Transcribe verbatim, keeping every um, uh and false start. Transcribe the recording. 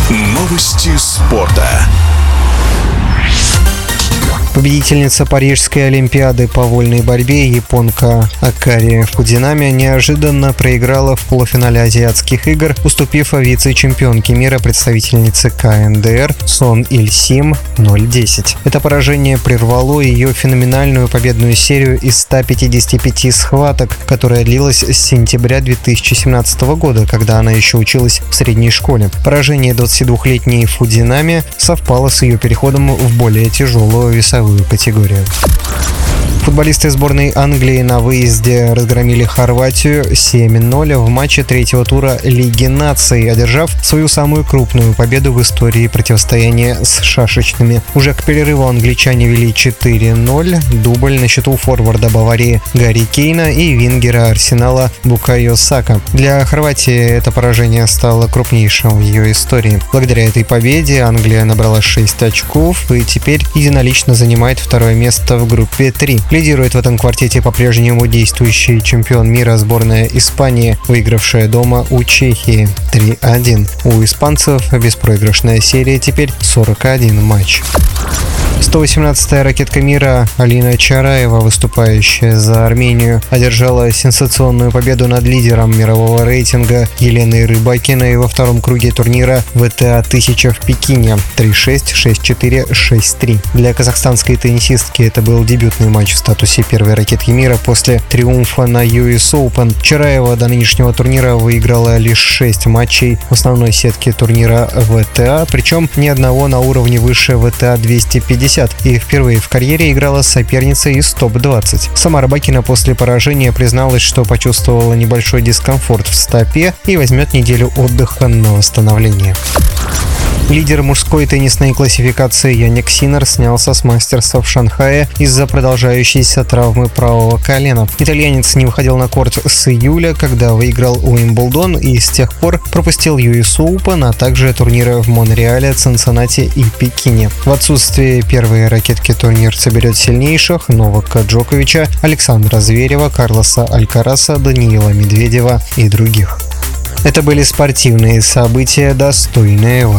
Новости спорта. Победительница Парижской олимпиады по вольной борьбе японка Акари Фудзинами неожиданно проиграла в полуфинале азиатских игр, уступив вице-чемпионке мира представительнице ка эн дэ эр Сон Иль-Сим ноль десять. Это поражение прервало ее феноменальную победную серию из ста пятидесяти пяти схваток, которая длилась с сентября две тысячи семнадцатого года, когда она еще училась в средней школе. Поражение двадцатидвухлетней Фудзинами совпало с ее переходом в более тяжелую весовую категорию. Футболисты сборной Англии на выезде разгромили Хорватию семь ноль в матче третьего тура Лиги наций, одержав свою самую крупную победу в истории противостояния с шашечными. Уже к перерыву англичане вели четыре ноль, дубль на счету форварда Баварии Гарри Кейна и вингера Арсенала Букайо Сака. Для Хорватии это поражение стало крупнейшим в ее истории. Благодаря этой победе Англия набрала шесть очков и теперь единолично занимает второе место в группе три. Лидирует в этом квартете по-прежнему действующий чемпион мира сборная Испании, выигравшая дома у Чехии три один. У испанцев беспроигрышная серия теперь сорок один матч. сто восемнадцатая ракетка мира Алина Чараева, выступающая за Армению, одержала сенсационную победу над лидером мирового рейтинга Еленой Рыбакиной во втором круге турнира вэ тэ а тысяча в Пекине три шесть, шесть четыре, шесть три. Для казахстанской теннисистки это был дебютный матч в статусе первой ракетки мира после триумфа на ю эс Open. Чараева до нынешнего турнира выиграла лишь шесть матчей в основной сетке турнира вэ тэ а, причем ни одного на уровне выше вэ тэ а двести пятьдесят, и впервые в карьере играла с соперницей из топ двадцать. Сама Рыбакина после поражения призналась, что почувствовала небольшой дискомфорт в стопе и возьмет неделю отдыха на восстановление. Лидер мужской теннисной классификации Яник Синнер снялся с мастерства в Шанхае из-за продолжающейся травмы правого колена. Итальянец не выходил на корт с июля, когда выиграл Уимблдон, и с тех пор пропустил ю эс Open, а также турниры в Монреале, Цинциннати и Пекине. В отсутствие первой ракетки турнир соберет сильнейших: Новака Джоковича, Александра Зверева, Карлоса Алькараса, Даниила Медведева и других. Это были спортивные события, достойные